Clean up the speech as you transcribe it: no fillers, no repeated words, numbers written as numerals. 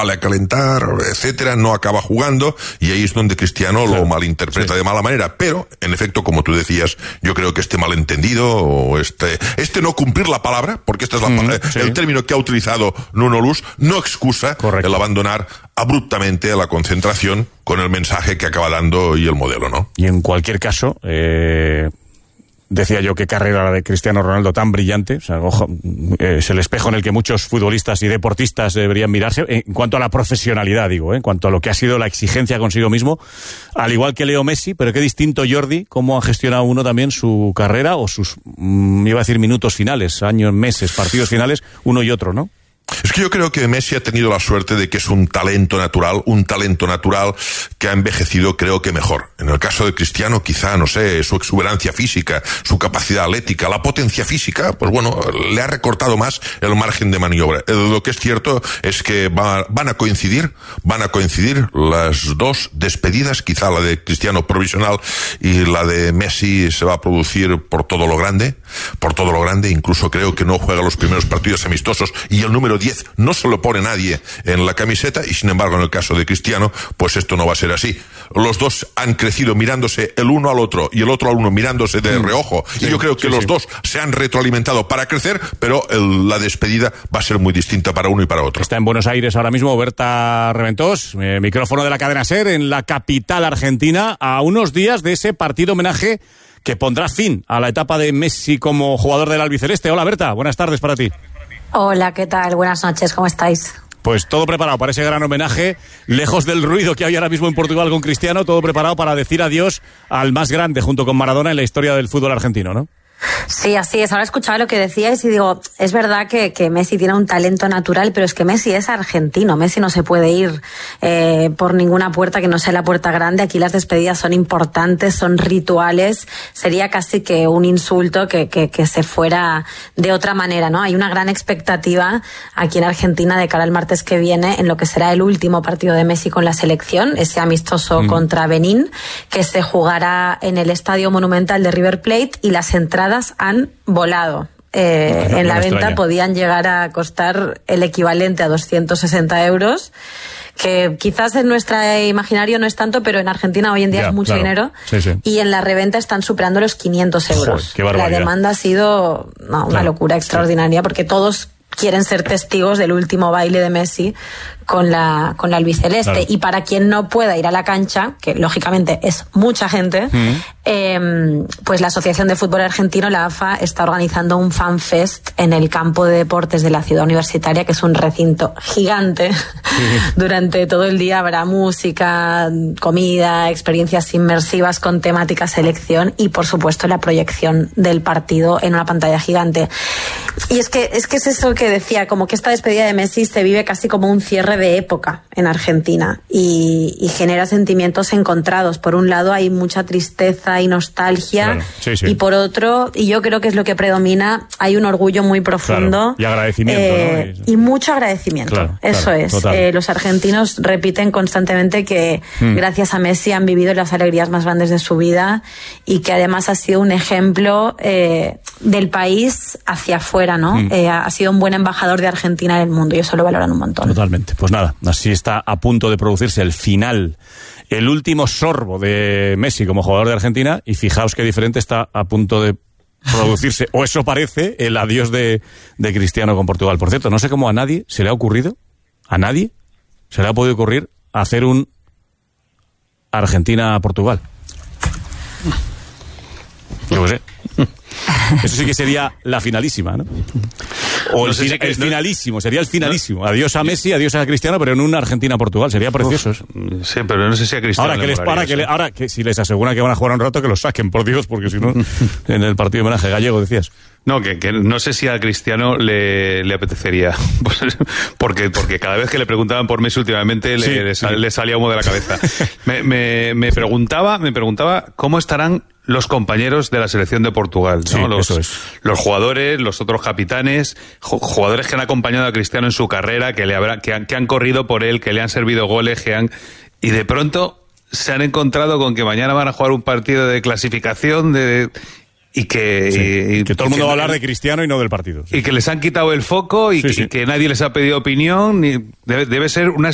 sale a calentar, etcétera, no acaba jugando, y ahí es donde Cristiano lo malinterpreta de mala manera. Pero, en efecto, como tú decías, yo creo que este malentendido, o este no cumplir la palabra, porque este es el término que ha utilizado Nuno Luz, no excusa el abandonar abruptamente la concentración con el mensaje que acaba dando y el modelo, ¿no? Y en cualquier caso, decía yo, qué carrera la de Cristiano Ronaldo tan brillante. O sea, ojo, es el espejo en el que muchos futbolistas y deportistas deberían mirarse en cuanto a la profesionalidad, digo, en cuanto a lo que ha sido la exigencia consigo mismo, al igual que Leo Messi. Pero qué distinto, Jordi, cómo ha gestionado uno también su carrera o sus, iba a decir, minutos finales, años, meses, partidos finales, uno y otro, ¿no? Es que yo creo que Messi ha tenido la suerte de que es un talento natural que ha envejecido, creo que mejor. En el caso de Cristiano, quizá, no sé, su exuberancia física, su capacidad atlética, la potencia física, pues bueno, le ha recortado más el margen de maniobra. Lo que es cierto es que van a coincidir las dos despedidas, quizá la de Cristiano provisional y la de Messi se va a producir por todo lo grande, incluso creo que no juega los primeros partidos amistosos y el número 10 no se lo pone nadie en la camiseta, y sin embargo en el caso de Cristiano pues esto no va a ser así. Los dos han crecido mirándose el uno al otro y el otro al uno mirándose de reojo, y yo creo que los dos se han retroalimentado para crecer, pero la despedida va a ser muy distinta para uno y para otro. Está en Buenos Aires ahora mismo Berta Reventós, micrófono de la cadena SER en la capital argentina, a unos días de ese partido homenaje que pondrá fin a la etapa de Messi como jugador del albiceleste. Hola Berta, buenas tardes para ti. Hola, ¿qué tal? Buenas noches, ¿cómo estáis? Pues todo preparado para ese gran homenaje, lejos del ruido que hay ahora mismo en Portugal con Cristiano, todo preparado para decir adiós al más grande junto con Maradona en la historia del fútbol argentino, ¿no? Sí, así es. Ahora escuchaba lo que decíais y digo, es verdad que Messi tiene un talento natural, pero es que Messi es argentino. Messi no se puede ir por ninguna puerta que no sea la puerta grande. Aquí las despedidas son importantes, son rituales. Sería casi que un insulto que se fuera de otra manera, ¿no? Hay una gran expectativa aquí en Argentina de cara al martes que viene en lo que será el último partido de Messi con la selección, ese amistoso contra Benín, que se jugará en el Estadio Monumental de River Plate, y las entradas han volado. En la venta podían llegar a costar el equivalente a 260 euros, que quizás en nuestro imaginario no es tanto, pero en Argentina hoy en día es mucho dinero. Y en la reventa están superando los 500 euros. Joder, la demanda ha sido una locura extraordinaria, porque todos quieren ser testigos del último baile de Messi con la albiceleste. Y para quien no pueda ir a la cancha, que lógicamente es mucha gente, pues la Asociación de Fútbol Argentino, la AFA, está organizando un fanfest en el campo de deportes de la Ciudad Universitaria, que es un recinto gigante. Durante todo el día habrá música, comida, experiencias inmersivas con temática selección y, por supuesto, la proyección del partido en una pantalla gigante. Y es que es eso que decía, como que esta despedida de Messi se vive casi como un cierre de época en Argentina y genera sentimientos encontrados. Por un lado hay mucha tristeza y nostalgia, y por otro, y yo creo que es lo que predomina, hay un orgullo muy profundo, y agradecimiento, ¿no? Y mucho agradecimiento. Eso es. Los argentinos repiten constantemente que gracias a Messi han vivido las alegrías más grandes de su vida, y que además ha sido un ejemplo del país hacia afuera, ¿no? Ha sido un buen embajador de Argentina en el mundo, y eso lo valoran un montón. Totalmente. Pues nada, así está a punto de producirse el final, el último sorbo de Messi como jugador de Argentina, y fijaos qué diferente está a punto de producirse, o eso parece, el adiós de Cristiano con Portugal. Por cierto, no sé cómo a nadie se le ha ocurrido, se le ha podido ocurrir hacer un Argentina-Portugal. Yo qué sé. Eso sí que sería la finalísima, ¿no? O el finalísimo, sería el finalísimo. Adiós a Messi, adiós a Cristiano, pero en una Argentina-Portugal. Sería precioso eso. Sí, pero no sé si a Cristiano ahora que si les aseguran que van a jugar un rato, que los saquen, por Dios, porque si no, en el partido de homenaje gallego, decías. No, que no sé si a Cristiano le apetecería, porque cada vez que le preguntaban por Messi últimamente le salía humo de la cabeza. Me preguntaba cómo estarán los compañeros de la selección de Portugal, ¿no? Los jugadores, los otros capitanes, jugadores que han acompañado a Cristiano en su carrera, que han corrido por él, que le han servido goles, y de pronto se han encontrado con que mañana van a jugar un partido de clasificación y que todo el mundo va a hablar de Cristiano y no del partido. Y que les han quitado el foco y que nadie les ha pedido opinión. Debe ser una